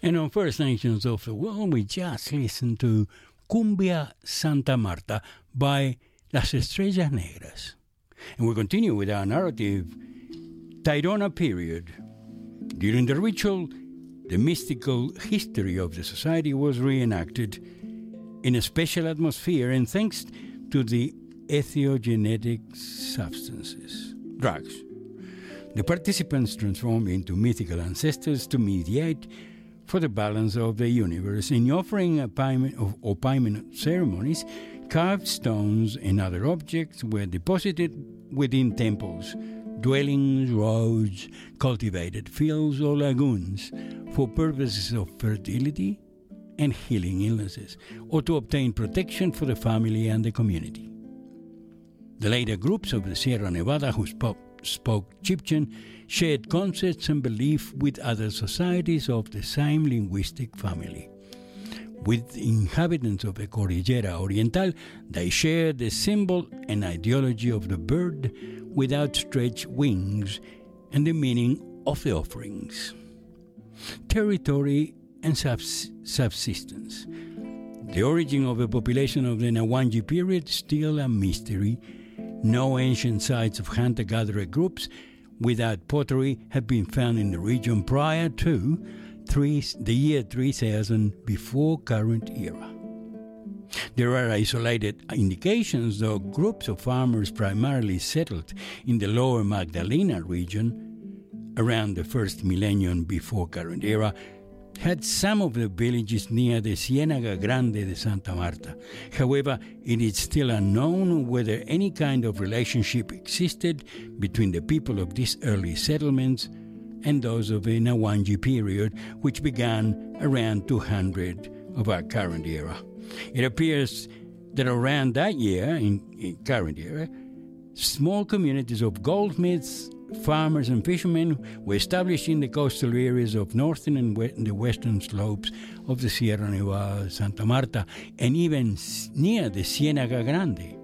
And on First Nations of the World, we just listened to Cumbia Santa Marta by Las Estrellas Negras. And we continue with our narrative, Tairona period. During the ritual, the mystical history of the society was reenacted in a special atmosphere and thanks to the ethiogenetic substances, drugs. The participants transformed into mythical ancestors to mediate for the balance of the universe. In offering a payment ceremonies, carved stones and other objects were deposited within temples, dwellings, roads, cultivated fields, or lagoons for purposes of fertility and healing illnesses, or to obtain protection for the family and the community. The later groups of the Sierra Nevada who spoke Chibchen shared concepts and belief with other societies of the same linguistic family. With the inhabitants of the Cordillera Oriental, they shared the symbol and ideology of the bird with outstretched wings and the meaning of the offerings. Territory and subsistence. The origin of the population of the Nawanji period still a mystery. No ancient sites of hunter-gatherer groups without pottery have been found in the region prior to the year 3000 before current era. There are isolated indications, though groups of farmers primarily settled in the lower Magdalena region around the first millennium before current era had some of the villages near the Ciénaga Grande de Santa Marta. However, it is still unknown whether any kind of relationship existed between the people of these early settlements and those of the Nawanji period, which began around 200 of our current era. It appears that around that year, in current era, small communities of goldsmiths, farmers and fishermen were established in the coastal areas of northern and the western slopes of the Sierra Nevada, Santa Marta, and even near the Ciénaga Grande.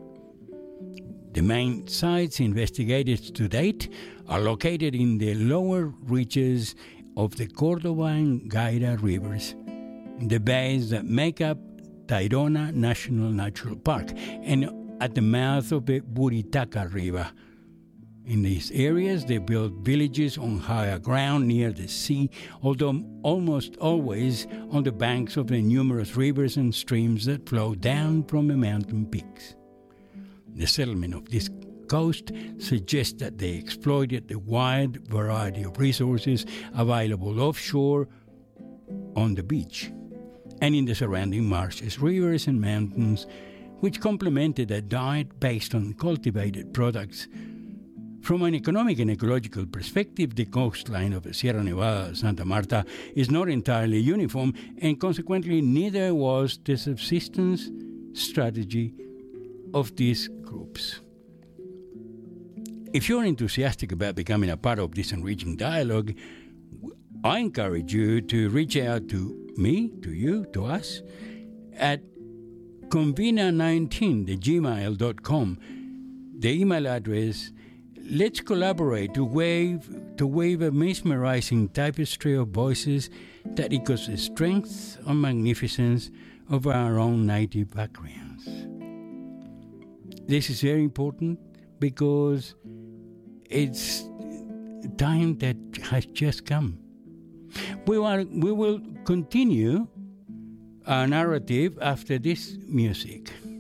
The main sites investigated to date are located in the lower reaches of the Córdoba and Gaira rivers, the bays that make up Tairona National Natural Park, and at the mouth of the Buritaca River. In these areas, they built villages on higher ground near the sea, although almost always on the banks of the numerous rivers and streams that flow down from the mountain peaks. The settlement of this coast suggests that they exploited the wide variety of resources available offshore on the beach and in the surrounding marshes, rivers, and mountains, which complemented a diet based on cultivated products. From an economic and ecological perspective, the coastline of the Sierra Nevada, Santa Marta, is not entirely uniform, and consequently neither was the subsistence strategy of these groups. If you're enthusiastic about becoming a part of this enriching dialogue, I encourage you to reach out to me, to you, to us, at convena19, the gmail.com. The email address. Let's collaborate to weave a mesmerizing tapestry of voices that echoes the strength and magnificence of our own native backgrounds. This is very important because it's time that has just come. We will continue our narrative after this music.